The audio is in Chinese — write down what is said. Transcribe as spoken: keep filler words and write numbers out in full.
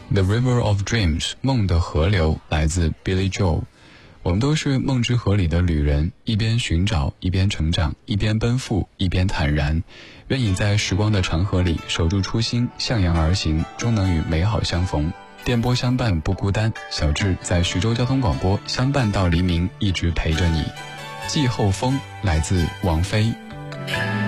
The River of Dreams 梦的河流来自 Billy Joel。 我们都是梦之河里的旅人，一边寻找一边成长，一边奔赴一边坦然。愿你在时光的长河里守住初心，向阳而行，终能与美好相逢。电波相伴不孤单，小智在徐州交通广播相伴到黎明，一直陪着你。季后风来自王菲。